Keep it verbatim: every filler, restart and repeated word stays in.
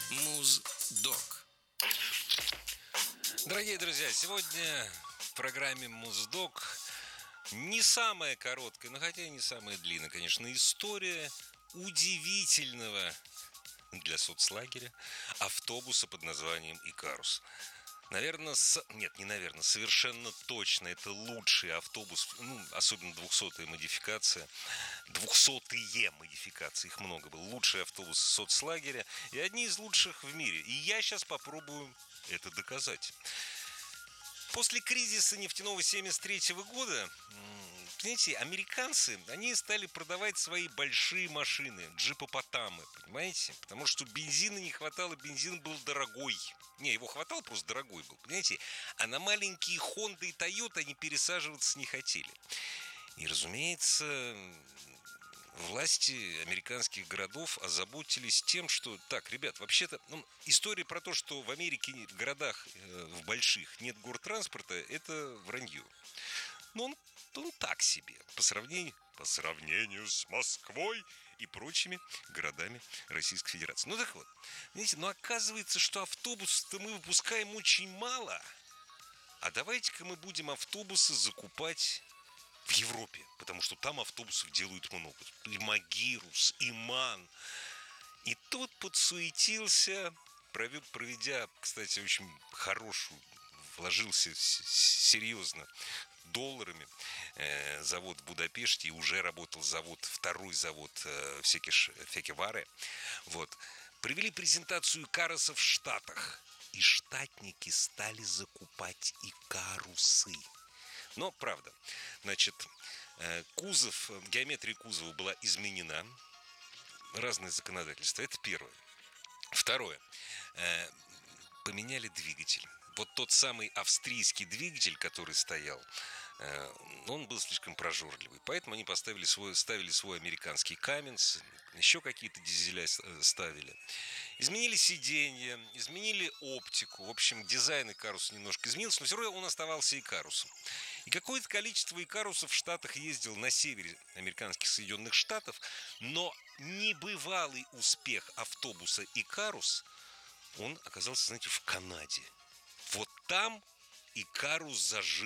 Муздок. Дорогие друзья, сегодня в программе Муздок не самая короткая, но хотя и не самая длинная, конечно, история удивительного для соцлагеря автобуса под названием «Икарус». Наверное, с... нет, не наверное, совершенно точно это лучший автобус, ну, особенно двухсотая модификация, двухсотые модификации, их много было, лучший автобус соцлагеря и одни из лучших в мире. И я сейчас попробую это доказать. После кризиса нефтяного семьдесят третьего года, знаете, американцы, они стали продавать свои большие машины, джипопотамы, понимаете? Потому что бензина не хватало, бензин был дорогой. Не, его хватало, просто дорогой был, понимаете? А на маленькие Honda и Toyota они пересаживаться не хотели. И, разумеется, власти американских городов озаботились тем, что... Так, ребят, вообще-то... Ну, история про то, что в Америке, в городах, э, в больших нет гортранспорта, это вранье. Но он, он так себе. По сравнению, по сравнению с Москвой и прочими городами Российской Федерации. Ну так вот, видите, но оказывается, что автобусов-то мы выпускаем очень мало. А давайте-ка мы будем автобусы закупать в Европе, потому что там автобусов делают много. И Магирус, и Ман. И тот подсуетился, проведя, кстати, очень хорошую, вложился серьезно долларами э, завод в Будапеште, и уже работал завод, второй завод э, Фекеваре. Вот. Провели презентацию Икаруса в Штатах. И штатники стали закупать Икарусы. Но, правда, значит, кузов, геометрия кузова была изменена. Разные законодательства. Это первое. Второе. Поменяли двигатель. Вот тот самый австрийский двигатель, который стоял, он был слишком прожорливый. Поэтому они поставили свой, ставили свой американский Каменс, еще какие-то дизеля ставили. Изменили сиденье, изменили оптику. В общем, дизайн Икаруса немножко изменился, но все равно он оставался Икарусом. И какое-то количество Икарусов в Штатах ездил на севере американских Соединенных Штатов, но небывалый успех автобуса Икарус, он оказался, знаете, в Канаде. Вот там Икарус зажил.